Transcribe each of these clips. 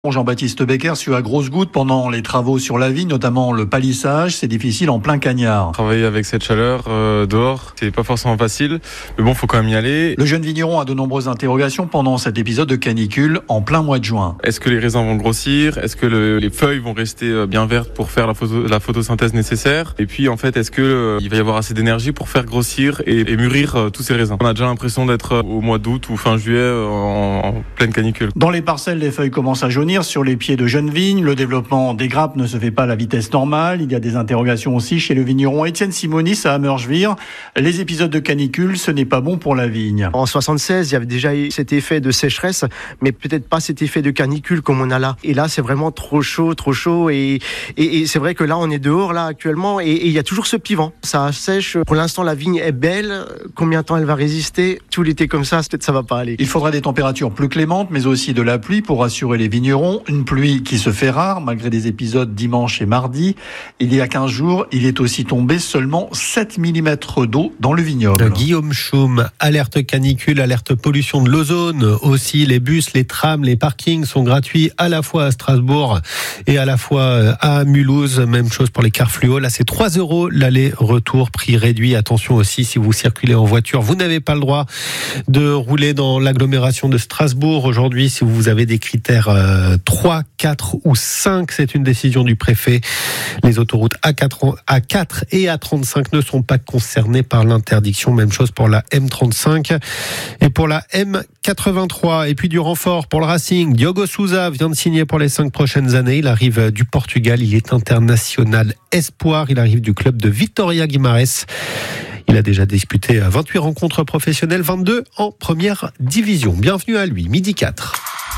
Jean-Baptiste Becker suit à grosses gouttes pendant les travaux sur la vigne, notamment le palissage. C'est difficile en plein cagnard. Travailler avec cette chaleur dehors, c'est pas forcément facile, mais bon, faut quand même y aller. Le jeune vigneron a de nombreuses interrogations pendant cet épisode de canicule en plein mois de juin. Est-ce que les raisins vont grossir? Est-ce que les feuilles vont rester bien vertes pour faire la photosynthèse nécessaire? Et puis en fait, est-ce que il va y avoir assez d'énergie pour faire grossir et mûrir tous ces raisins? On a déjà l'impression d'être au mois d'août ou fin juillet en pleine canicule. Dans les parcelles, les feuilles commencent à jaunir sur les pieds de jeunes vignes. Le développement des grappes ne se fait pas à la vitesse normale. Il y a des interrogations aussi chez le vigneron Étienne Simonis à Ammergevire. Les épisodes de canicule, ce n'est pas bon pour la vigne. En 76, il y avait déjà eu cet effet de sécheresse, mais peut-être pas cet effet de canicule comme on a là. Et là, c'est vraiment trop chaud. Et c'est vrai que là, on est dehors là actuellement et il y a toujours ce petit vent. Ça sèche. Pour l'instant, la vigne est belle. Combien de temps elle va résister? Tout l'été comme ça, peut-être ça va pas aller. Il faudra des températures plus clémentes, mais aussi de la pluie pour rassurer les vignerons. Une pluie qui se fait rare, malgré des épisodes dimanche et mardi. Il y a 15 jours, il est aussi tombé seulement 7 mm d'eau dans le vignoble. Guillaume Chaume, alerte canicule, alerte pollution de l'ozone. Aussi, les bus, les trams, les parkings sont gratuits à la fois à Strasbourg et à la fois à Mulhouse. Même chose pour les cars fluo. Là, c'est 3 € l'aller-retour, prix réduit. Attention aussi, si vous circulez en voiture, vous n'avez pas le droit de rouler dans l'agglomération de Strasbourg. Aujourd'hui, si vous avez des critères 3, 4 ou 5, c'est une décision du préfet. Les autoroutes A4 et A35 ne sont pas concernées par l'interdiction. Même chose pour la M35 et pour la M83. Et puis du renfort pour le Racing. Diogo Sousa vient de signer pour les 5 prochaines années. Il arrive du Portugal. Il est international espoir. Il arrive du club de Vitória Guimarães. Il a déjà disputé 28 rencontres professionnelles, 22 en première division. Bienvenue à lui, 12h04.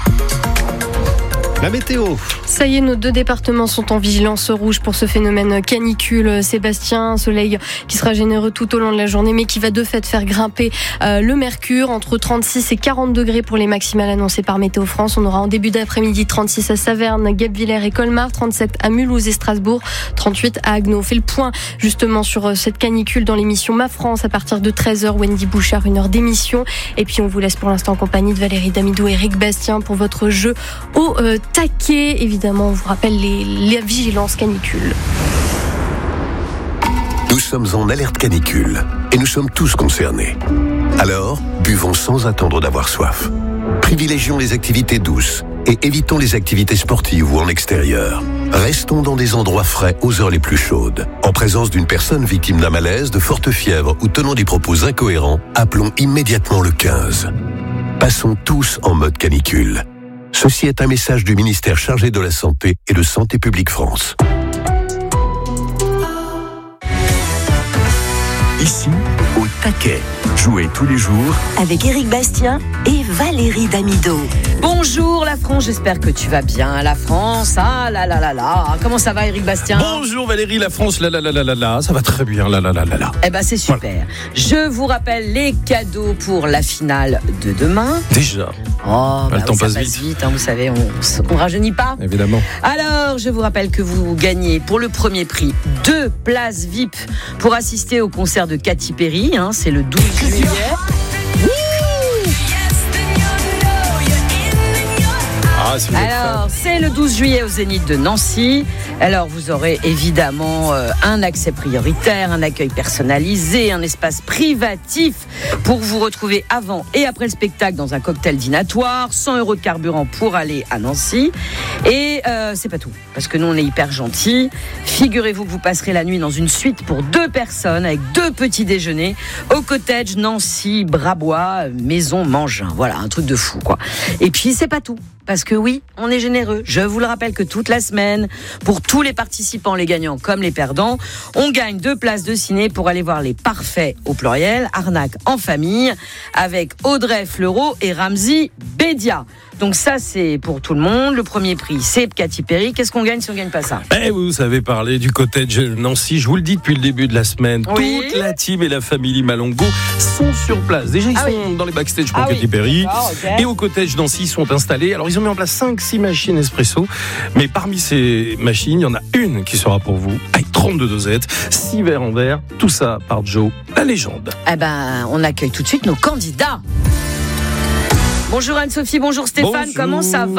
La météo. Ça y est, nos 2 départements sont en vigilance rouge pour ce phénomène canicule. Sébastien, un soleil qui sera généreux tout au long de la journée, mais qui va de fait faire grimper le mercure entre 36 et 40 degrés pour les maximales annoncées par Météo France. On aura en début d'après-midi 36 à Saverne, Guebwiller et Colmar, 37 à Mulhouse et Strasbourg, 38 à Haguenau. On fait le point justement sur cette canicule dans l'émission Ma France à partir de 13h. Wendy Bouchard, 1 heure d'émission. Et puis on vous laisse pour l'instant en compagnie de Valérie Damido et Eric Bastien pour votre jeu au taquet. Évidemment, on vous rappelle les vigilances canicule. Nous sommes en alerte canicule et nous sommes tous concernés. Alors, buvons sans attendre d'avoir soif. Privilégions les activités douces et évitons les activités sportives ou en extérieur. Restons dans des endroits frais aux heures les plus chaudes. En présence d'une personne victime d'un malaise, de forte fièvre ou tenant des propos incohérents, appelons immédiatement le 15. Passons tous en mode canicule. Ceci est un message du ministère chargé de la Santé et de Santé publique France. Ici, au taquet. Jouez tous les jours avec Eric Bastien et Valérie Damido. Bonjour la France, j'espère que tu vas bien. La France, ah là là là là. Comment ça va Eric Bastien? Bonjour Valérie, la France, là là là là là là. Ça va très bien, là là là là là. Eh ben c'est super. Voilà. Je vous rappelle les cadeaux pour la finale de demain. Déjà. Oh, le temps passe vite, hein, vous savez, on rajeunit pas. Évidemment. Alors, je vous rappelle que vous gagnez pour le premier prix 2 places VIP pour assister au concert de Katy Perry. Hein, c'est le 12 juillet. Alors, c'est le 12 juillet au Zénith de Nancy. Alors, vous aurez évidemment un accès prioritaire, un accueil personnalisé, un espace privatif pour vous retrouver avant et après le spectacle dans un cocktail dînatoire, 100 € de carburant pour aller à Nancy. Et c'est pas tout, parce que nous, on est hyper gentils. Figurez-vous que vous passerez la nuit dans une suite pour 2 personnes avec 2 petits déjeuners au cottage Nancy Brabois, maison Mangin. Voilà, un truc de fou, quoi. Et puis, c'est pas tout. Parce que oui, on est généreux. Je vous le rappelle que toute la semaine, pour tous les participants, les gagnants comme les perdants, on gagne 2 places de ciné pour aller voir Les Parfaits au pluriel, Arnaque en famille, avec Audrey Fleurot et Ramzy Bédia. Donc ça, c'est pour tout le monde. Le premier prix, c'est Katy Perry. Qu'est-ce qu'on gagne si on gagne pas ça? Vous avez parlé du cottage Nancy. Je vous le dis depuis le début de la semaine. Oui. Toute la team et la famille Malongo sont sur place. Déjà, ils sont dans les backstage pour Katy Perry. Okay. Et au cottage Nancy, ils sont installés. Alors, ils ont mis en place 5-6 machines espresso. Mais parmi ces machines, il y en a une qui sera pour vous, avec 32 dosettes, 6 verres en verre. Tout ça par Joe, la légende. Eh ben, on accueille tout de suite nos candidats. Bonjour Anne-Sophie, bonjour Stéphane, comment ça va ?